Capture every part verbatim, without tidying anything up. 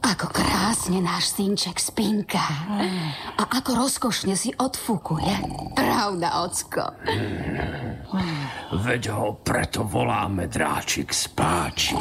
Ako krásne náš synček spinká. A ako rozkošne si odfúkuje. Pravda, ocko? Veď ho preto voláme Dráčik Spáčik.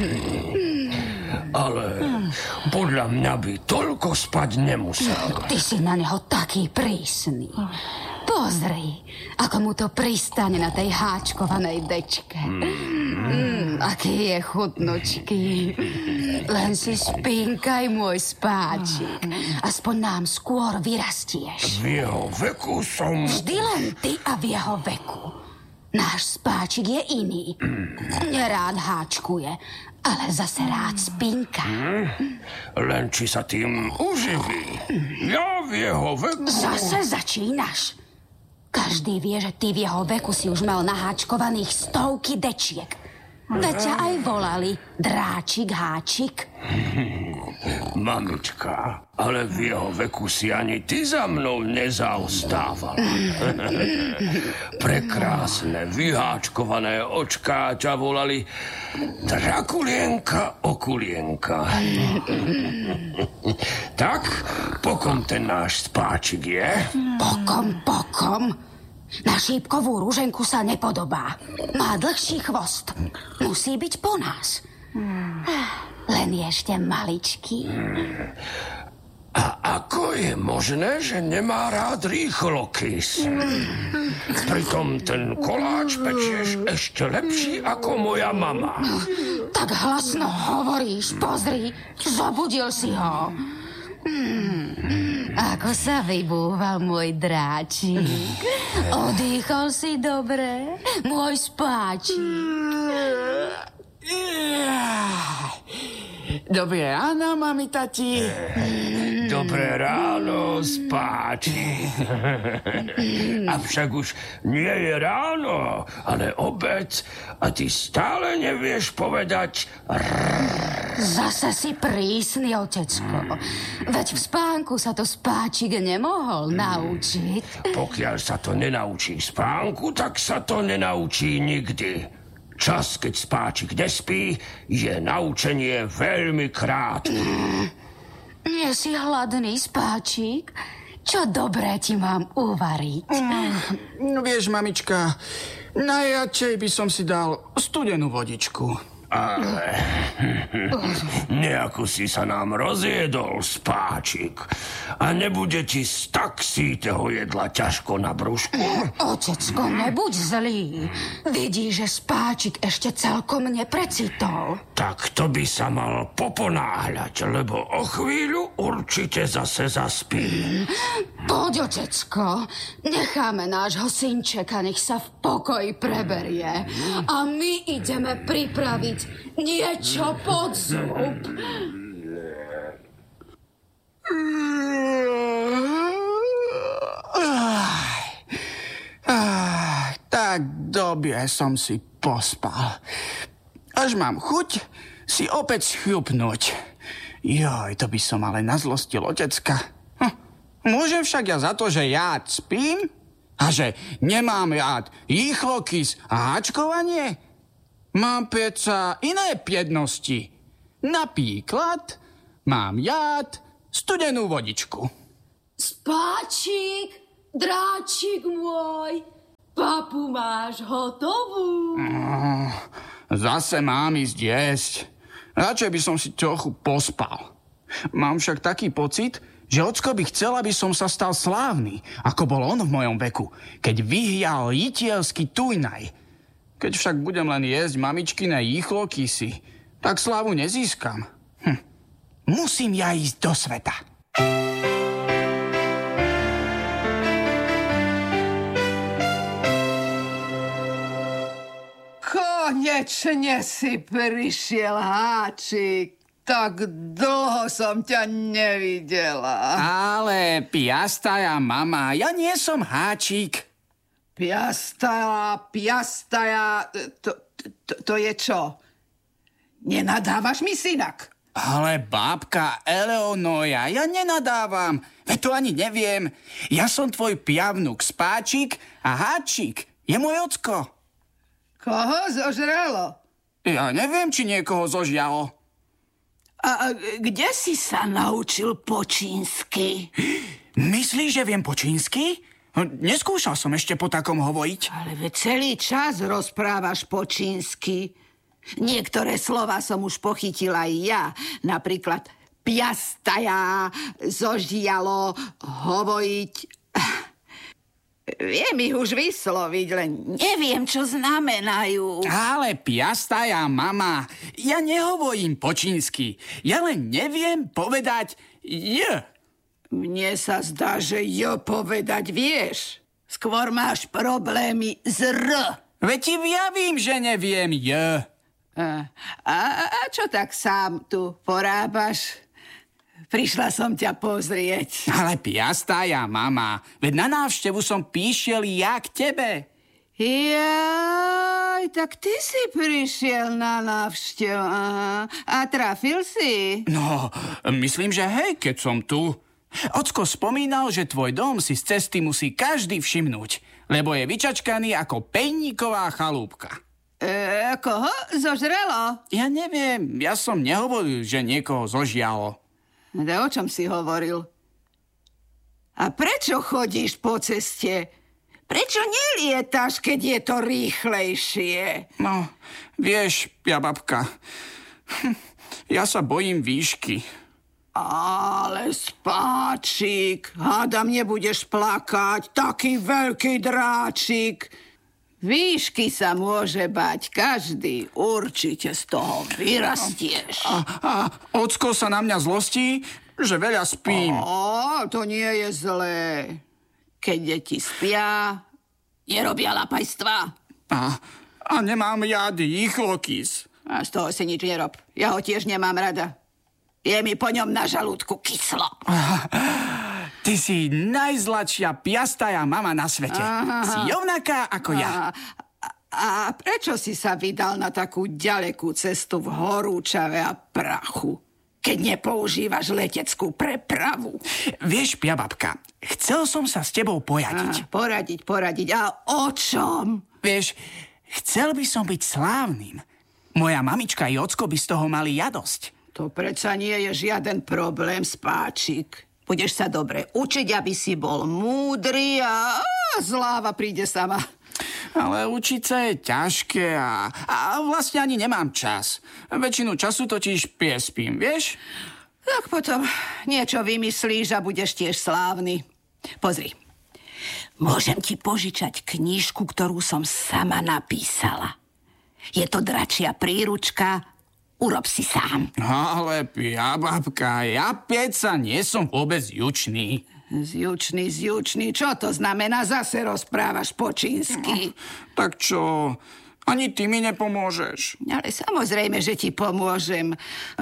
Ale podľa mňa by toľko spať nemusel. Ty si na neho taký prísny. Pozri, ako mu to pristane na tej háčkovanej dečke. Mm, aký je chutnočký. Len si spínkaj, môj spáčik. Aspoň nám skôr vyrastieš. V jeho veku som... Vždy len ty a v jeho veku. Náš spáčik je iný. Nerád háčkuje, ale zase rád spínka. Len či sa tým uživí. Ja v jeho veku... Zase začínaš. Každý vie, že ty v jeho veku si už mal naháčkovaných stovky dečiek. Veď ťa aj volali Dráčik Háčik. Mamička, ale v jeho veku si ani ty za mnou nezaostávala. Prekrásne, vyháčkované očká ťa volali Drakulienka Okulienka. Tak, pokom ten náš spáčik je? Pokom, pokom. Na šípkovú rúženku sa nepodobá. Má dlhší chvost. Musí byť po nás. Len je ešte maličký. A ako je možné, že nemá rád rýchlokys? Pritom ten koláč pečieš ešte lepší ako moja mama. Tak hlasno hovoríš, pozri. Zobudil si ho. Hmm, ako sa vybúval môj dráčik. Odýchol si dobre, môj spáčik. Dobré ráno, mami, tati. Dobré ráno, spáčik. Avšak už nie je ráno, ale obed a ty stále nevieš povedať rrrr. Zase si prísny, otecko. Veď v spánku sa to spáčik nemohol naučiť. Pokiaľ sa to nenaučí v spánku, tak sa to nenaučí nikdy. Čas, keď spáčik nespí, je naučenie veľmi krátke. Nie si hladný, spáčik? Čo dobré ti mám uvariť? Mm, no vieš, mamička, najradšej by som si dal studenú vodičku. Ale nejako si sa nám rozjedol, spáčik. A nebude ti z tak sítého jedla ťažko na brúšku? Otecko, nebuď zlý. Vidí, že spáčik ešte celkom neprecitol. Tak to by sa mal poponáhľať, lebo o chvíľu určite zase zaspí. Poď, otecko. Necháme nášho synčeka, nech sa v pokoji preberie. A my ideme pripraviť niečo pod zub. Tak dobre som si pospal. Až mám chuť si opäť schľupnúť. Joj, to by som ale nazlostil otecka. Hm. Môžem však ja za to, že ja spím? A že nemám rád rýchlokys a háčkovanie? Mám predsa iné piednosti. Napríklad mám rád studenú vodičku. Spáčik, dráčik môj, papu máš hotovú. Mm, zase mám ísť jesť. Radšej by som si trochu pospal. Mám však taký pocit, že ocko by chcel, aby som sa stal slávny, ako bol on v mojom veku, keď vyhral rytierský turnaj. Keď však budem len jesť mamičkine rýchlokysy, tak slávu nezískam. Hm. Musím ja ísť do sveta. Konečne si prišiel, Háčik. Tak dlho som ťa nevidela. Ale piastaja mama, ja nie som Háčik. Piastaja, piastaja, to, to, to je čo? Nenadávaš mi, synak? Ale bábka Eleonóra, ja nenadávam. Veď to ani neviem. Ja som tvoj piavnuk Spáčik a Háčik je môj ocko. Koho zožralo? Ja neviem, či niekoho zožialo. A kde si sa naučil po čínsky? Myslíš, že viem po čínsky? Neskúšal som ešte po takom hovoriť. Ale veď celý čas rozprávaš po čínsky. Niektoré slova som už pochytila aj ja. Napríklad piastaja, zožialo, hovoriť. Viem ich už vysloviť, len neviem, čo znamenajú. Ale piastaja, mama, ja nehovorím po čínsky. Ja len neviem povedať j. Mne sa zdá, že jo povedať vieš. Skôr máš problémy s r. Veď ja vím, že neviem j. A, a, a čo tak sám tu porábaš? Prišla som ťa pozrieť. Ale piastaja, mama, veď na návštevu som píšiel ja k tebe. Jaj, tak ty si prišiel na návštevu. Aha. A trafil si? No, myslím, že hej, keď som tu. Ocko spomínal, že tvoj dom si z cesty musí každý všimnúť, lebo je vyčačkaný ako peňníková chalúbka. E, koho? Zožrelo? Ja neviem, ja som nehovoril, že niekoho zožialo. Da o čom si hovoril? A prečo chodíš po ceste? Prečo nelietaš, keď je to rýchlejšie? No, vieš, ja babka, ja sa bojím výšky. Ale spáčik, hádam, nebudeš plakať, taký veľký dráčik. Výšky sa môže bať každý, určite z toho vyrastieš. A, a ocko sa na mňa zlostí, že veľa spím. Ó, to nie je zlé. Keď deti spia, nerobia lapajstva. A, a nemám rád rýchlokys. A z toho si nič nerob. Ja ho tiež nemám rada. Je mi po ňom na žalúdku kyslo. Ty si najzladšia piastaja mama na svete. Aha. Si rovnaká ako ja. A, a prečo si sa vydal na takú ďalekú cestu v horúčave a prachu, keď nepoužívaš leteckú prepravu? Vieš, piababka, chcel som sa s tebou poradiť. A, poradiť, poradiť. A o čom? Vieš, chcel by som byť slávnym. Moja mamička i ocko by z toho mali radosť. To predsa nie je žiaden problém, spáčik. Budeš sa dobre učiť, aby si bol múdry a, a zláva príde sama. Ale učiť sa je ťažké a, a vlastne ani nemám čas. Väčšinu času totiž piespím, vieš? Tak potom niečo vymyslíš a budeš tiež slávny. Pozri, môžem ti požičať knižku, ktorú som sama napísala. Je to dračia príručka, urob si sám. Ale ja, babka, ja pieca nie som vôbec jučný. Zjučný, zjučný, čo to znamená? Zase rozprávaš po čínsky. No, tak čo? Ani ty mi nepomôžeš. Ale samozrejme, že ti pomôžem.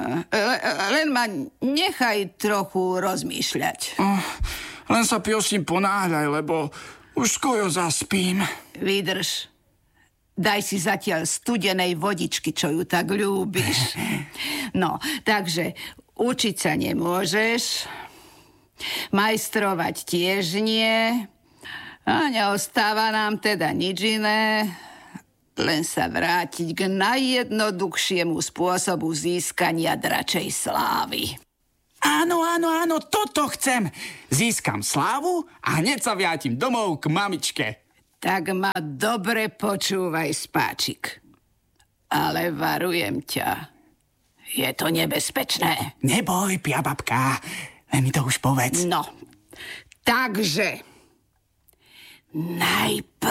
Len ma nechaj trochu rozmýšľať. Len sa prosím ponáhľaj, lebo už skoro zaspím. Vydrž. Daj si zatiaľ studenej vodičky, čo ju tak ľúbiš. No, takže učiť sa nemôžeš, majstrovať tiež nie, a neostáva nám teda nič iné, len sa vrátiť k najjednoduchšiemu spôsobu získania dračej slávy. Áno, áno, áno, toto chcem. Získam slávu a hneď sa vrátim domov k mamičke. Tak ma dobre počúvaj, spáčik. Ale varujem ťa. Je to nebezpečné. Neboj, piababka. Len mi to už povedz. No, takže najprv